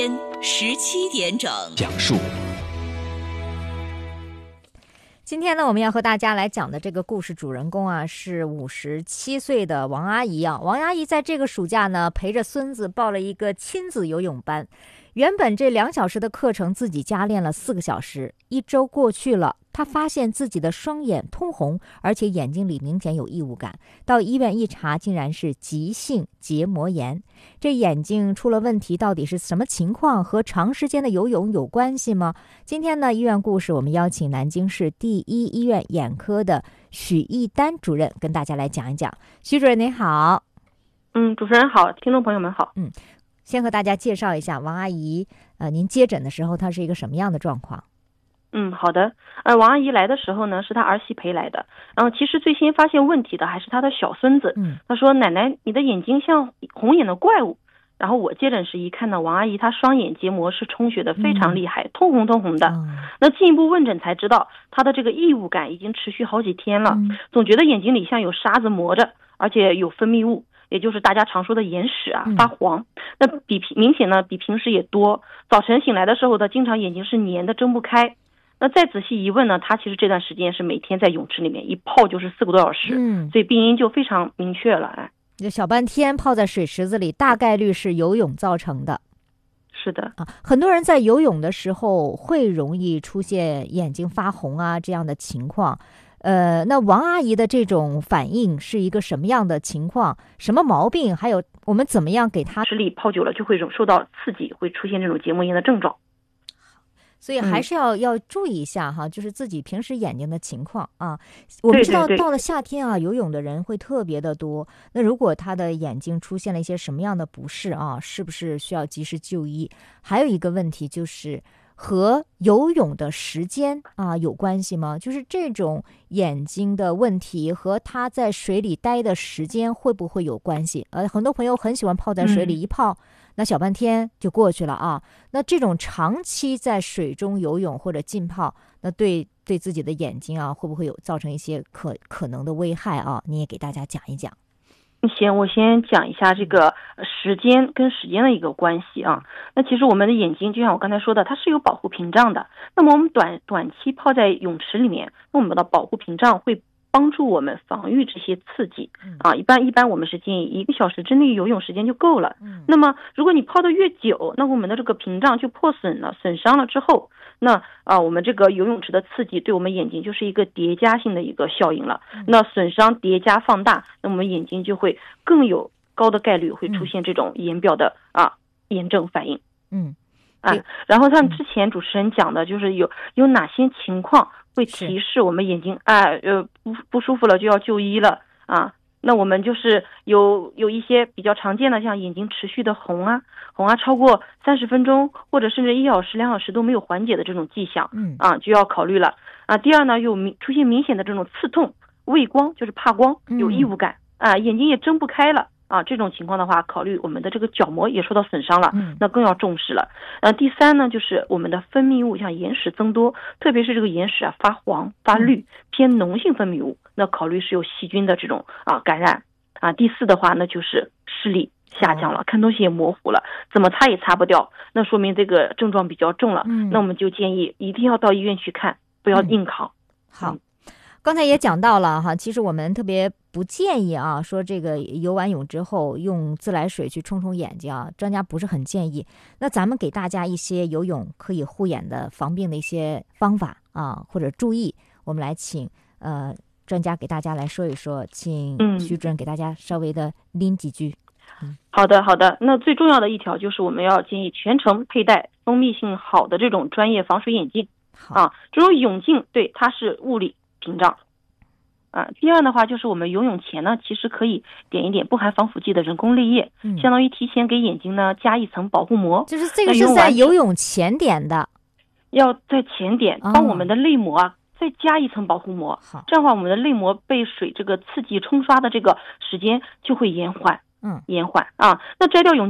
17点整， 讲述。 今天呢，我们要和大家来讲的这个故事主人公啊，是57岁的王阿姨啊。王阿姨在这个暑假呢，陪着孙子报了一个亲子游泳班。原本这2小时的课程，自己加练了4个小时。1周过去了，她发现自己的双眼通红，而且眼睛里明显有异物感。到医院一查，竟然是急性结膜炎。这眼睛出了问题，到底是什么情况？和长时间的游泳有关系吗？今天呢，医院故事我们邀请南京市第一医院眼科的许一丹主任跟大家来讲一讲。许主任您好。 主持人好，听众朋友们好。 先和大家介绍一下王阿姨，您接诊的时候她是一个什么样的状况？ 好的。王阿姨来的时候呢，是她儿媳陪来的。然后其实最先发现问题的还是她的小孙子。她说：“奶奶，你的眼睛像红眼的怪物。”然后我接诊时一看到王阿姨，她双眼结膜是充血的非常厉害，通红的。那进一步问诊才知道，她的这个异物感已经持续好几天了，总觉得眼睛里像有沙子磨着，而且有分泌物。也就是大家常说的眼屎啊，发黄。那明显呢比平时也多。早晨醒来的时候呢，经常眼睛是黏的睁不开。那再仔细一问呢，他其实这段时间是每天在泳池里面一泡就是4个多小时，所以病因就非常明确了。 就小半天泡在水池子里，大概率是游泳造成的。 是的啊，很多人在游泳的时候会容易出现眼睛发红啊这样的情况。那王阿姨的这种反应是一个什么样的情况？什么毛病？还有我们怎么样给她？ 池里泡久了就会受到刺激，会出现这种结膜炎的症状。 所以还是要注意一下哈，就是自己平时眼睛的情况啊。我们知道到了夏天啊，游泳的人会特别的多。那如果他的眼睛出现了一些什么样的不适啊，是不是需要及时就医？还有一个问题就是和游泳的时间啊有关系吗？就是这种眼睛的问题和他在水里待的时间会不会有关系？很多朋友很喜欢泡在水里，一泡那小半天就过去了啊。那这种长期在水中游泳或者浸泡，那对自己的眼睛啊会不会有造成一些可能的危害啊？你也给大家讲一讲。 行，我先讲一下这个时间跟时间的一个关系啊。那其实我们的眼睛就像我刚才说的，它是有保护屏障的。那么我们短期泡在泳池里面，那我们的保护屏障会帮助我们防御这些刺激啊。一般我们是建议1个小时之内游泳时间就够了。那么如果你泡得越久，那我们的这个屏障就破损了、损伤了之后，那我们这个游泳池的刺激对我们眼睛就是一个叠加性的一个效应了。那损伤叠加放大，那我们眼睛就会更有高的概率会出现这种眼表的炎症反应。然后像之前主持人讲的，就是有哪些情况会提示我们眼睛不舒服了就要就医了啊。那我们就是有一些比较常见的，像眼睛持续的红啊超过30分钟，或者甚至1小时、2小时都没有缓解的这种迹象，就要考虑了啊。第二呢，出现明显的这种刺痛、畏光，就是怕光，有异物感啊，眼睛也睁不开了啊。这种情况的话，考虑我们的这个角膜也受到损伤了，那更要重视了。第三呢，就是我们的分泌物像眼屎增多，特别是这个眼屎发黄、发绿，偏脓性分泌物，那考虑是有细菌的这种感染啊。第四的话，那就是视力下降了，看东西也模糊了，怎么擦也擦不掉，那说明这个症状比较重了。那我们就建议一定要到医院去看，不要硬扛。 好，刚才也讲到了哈，其实我们特别不建议啊，说这个游完泳之后用自来水去冲眼睛啊，专家不是很建议。那咱们给大家一些游泳可以护眼的防病的一些方法啊，或者注意，我们来请专家给大家来说一说，请徐主任给大家稍微的拎几句。 好的。那最重要的一条就是我们要建议全程佩戴封闭性好的这种专业防水眼镜啊。这种泳镜对它是物理屏障啊。第二的话就是我们游泳前呢，其实可以点一点不含防腐剂的人工泪液，相当于提前给眼睛呢加一层保护膜。 就是这个是在游泳前点的， 要在前点帮我们的泪膜再加一层保护膜，这样的话我们的泪膜被水这个刺激冲刷的这个时间就会延缓啊。那摘掉泳